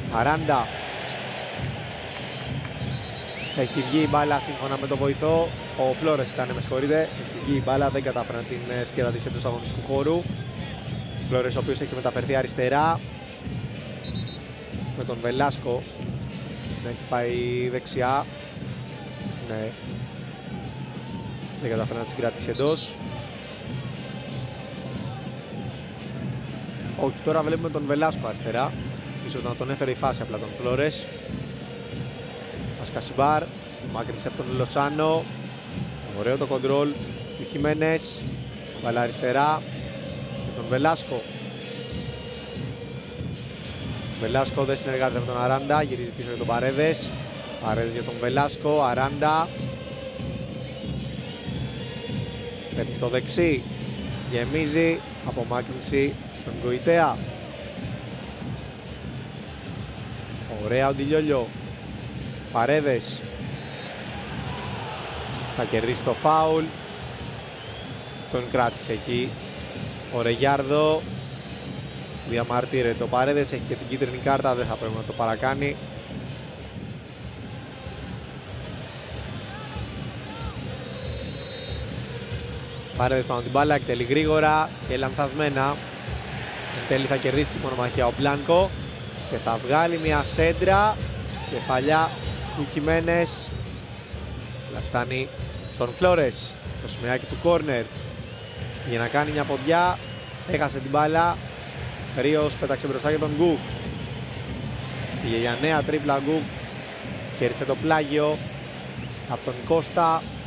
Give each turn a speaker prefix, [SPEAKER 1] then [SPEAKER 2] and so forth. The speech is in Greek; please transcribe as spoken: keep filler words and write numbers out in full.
[SPEAKER 1] Αράντα. Έχει βγει η μπάλα σύμφωνα με τον βοηθό. Ο Φλόρες ήταν, με συγχωρείτε. Έχει βγει η μπάλα, δεν κατάφερε να την συγκρατήσει εντός αγωνιστικού χώρου. Ο Φλόρες, ο οποίος έχει μεταφερθεί αριστερά. Με τον Βελάσκο. Έχει πάει δεξιά. Ναι. Δεν κατάφερε να την συγκρατήσει εντός. Όχι, τώρα βλέπουμε τον Βελάσκο αριστερά. Ίσως να τον έφερε η φάση απλά τον Φλόρες. Ασκασιμπάρ, μάκρυνσε από τον Λοσάνο. Ωραίο το κοντρόλ του Χιμένες. Μπαλά αριστερά και τον Βελάσκο. Βελάσκο δεν συνεργάζεται με τον Αράντα, γυρίζει πίσω για τον Παρέδες. Παρέδες για τον Βελάσκο, Αράντα. Φέρνει στο δεξί, γεμίζει, απομάκρυνση τον Γκοϊτέα. Ωραία ο Ντιλιόλιο. Παρέδες. Θα κερδίσει το φάουλ. Τον κράτησε εκεί ο Ρεγιάρδο. Διαμαρτύρεται ο Παρέδες, έχει και την κίτρινη κάρτα, δεν θα πρέπει να το παρακάνει. Παρέδες πάνω την μπάλα, εκτελεί γρήγορα και λανθασμένα. Εν τέλει θα κερδίσει την μονομαχία ο Μπλάνκο και θα βγάλει μια σέντρα, κεφαλιά του Χιμένες. Αλλά φτάνει στον Φλόρες, το σημαίακι του κόρνερ για να κάνει μια ποδιά, έχασε την μπάλα. Ρίος πέταξε μπροστά για τον Γκου. Πήγε για νέα τρίπλα Γκου, κέρδισε το πλάγιο από τον Κώστα.